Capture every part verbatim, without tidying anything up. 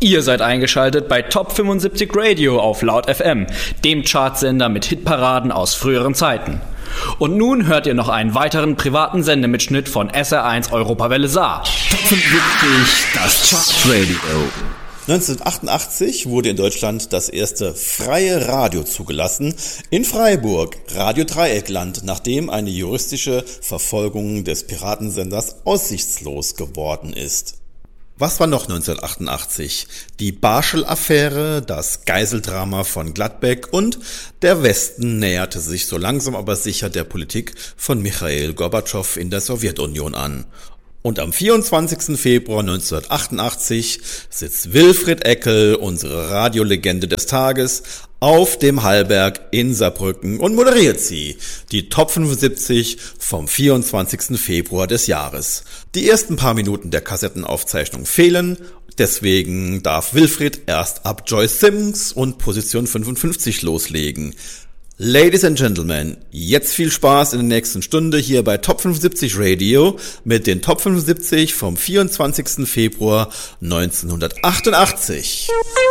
Ihr seid eingeschaltet bei Top fünfundsiebzig Radio auf Laut F M, dem Chartsender mit Hitparaden aus früheren Zeiten. Und nun hört ihr noch einen weiteren privaten Sendemitschnitt von S R eins Europawelle Saar. Top fünfundsiebzig, das Chartradio. neunzehnhundertachtundachtzig wurde in Deutschland das erste freie Radio zugelassen, in Freiburg, Radio Dreieckland, nachdem eine juristische Verfolgung des Piratensenders aussichtslos geworden ist. Was war noch neunzehnhundertachtundachtzig? Die Barschel-Affäre, das Geiseldrama von Gladbeck und der Westen näherte sich so langsam aber sicher der Politik von Michail Gorbatschow in der Sowjetunion an. Und am vierundzwanzigsten Februar neunzehnhundertachtundachtzig sitzt Wilfried Eckel, unsere Radiolegende des Tages, auf dem Hallberg in Saarbrücken und moderiert sie, die Top fünfundsiebzig vom vierundzwanzigsten Februar des Jahres. Die ersten paar Minuten der Kassettenaufzeichnung fehlen, deswegen darf Wilfried erst ab Joyce Sims und Position fünfundfünfzig loslegen. Ladies and Gentlemen, jetzt viel Spaß in der nächsten Stunde hier bei Top fünfundsiebzig Radio mit den Top fünfundsiebzig vom vierundzwanzigsten Februar neunzehnhundertachtundachtzig.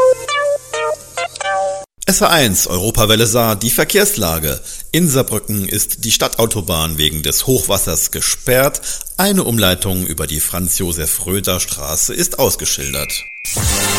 S R eins Europawelle Saar, die Verkehrslage. In Saarbrücken ist die Stadtautobahn wegen des Hochwassers gesperrt. Eine Umleitung über die Franz-Josef-Röder-Straße ist ausgeschildert.